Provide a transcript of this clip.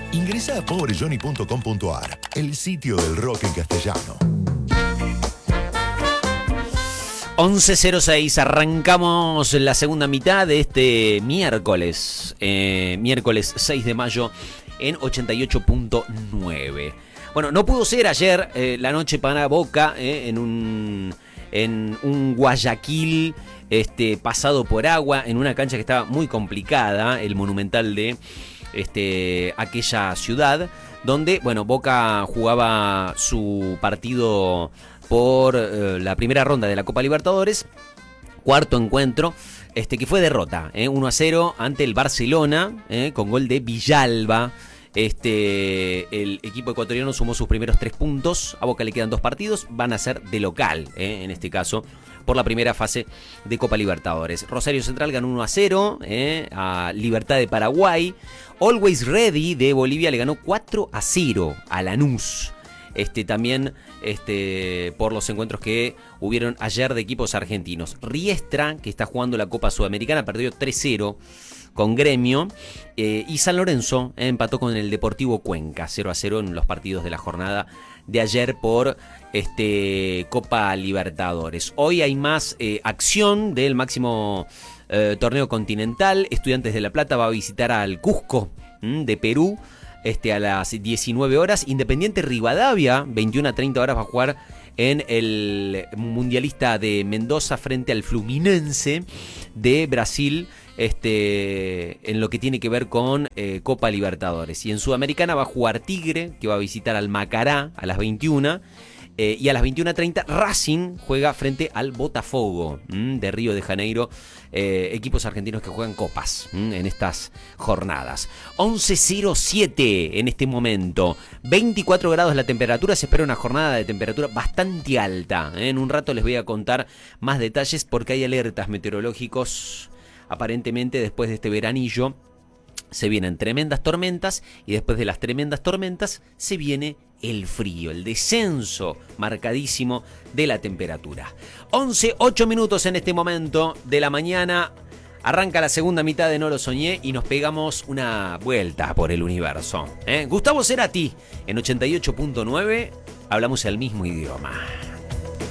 Ingresa a pobrejohnny.com.ar, el sitio del rock en castellano. 11:06, arrancamos la segunda mitad de este miércoles 6 de mayo en 88.9. Bueno, no pudo ser ayer la noche para Boca en un Guayaquil pasado por agua, en una cancha que estaba muy complicada, el Monumental de aquella ciudad, donde, bueno, Boca jugaba su partido por la primera ronda de la Copa Libertadores, cuarto encuentro, que fue derrota, 1-0 ante el Barcelona, con gol de Villalba. El equipo ecuatoriano sumó sus primeros 3 puntos, a Boca le quedan 2 partidos, van a ser de local, en este caso, por la primera fase de Copa Libertadores. Rosario Central ganó 1-0 a Libertad de Paraguay. Always Ready de Bolivia le ganó 4-0 a Lanús. También por los encuentros que hubieron ayer de equipos argentinos. Riestra, que está jugando la Copa Sudamericana, perdió 3-0 con Gremio. Y San Lorenzo empató con el Deportivo Cuenca 0-0 en los partidos de la jornada de ayer por Copa Libertadores. Hoy hay más acción del máximo torneo continental. Estudiantes de La Plata va a visitar al Cusco de Perú a las 19 horas. Independiente Rivadavia, 21:30 horas, va a jugar en el Mundialista de Mendoza frente al Fluminense de Brasil, en lo que tiene que ver con Copa Libertadores. Y en Sudamericana va a jugar Tigre, que va a visitar al Macará a las 21. Y a las 21:30 Racing juega frente al Botafogo de Río de Janeiro. Equipos argentinos que juegan copas en estas jornadas. 11:07 en este momento. 24 grados la temperatura. Se espera una jornada de temperatura bastante alta. En un rato les voy a contar más detalles porque hay alertas meteorológicos. Aparentemente después de este veranillo se vienen tremendas tormentas y después de las tremendas tormentas se viene el frío, el descenso marcadísimo de la temperatura. 11:08 minutos en este momento de la mañana. Arranca la segunda mitad de No Lo Soñé y nos pegamos una vuelta por el universo. Gustavo Cerati en 88.9 hablamos el mismo idioma.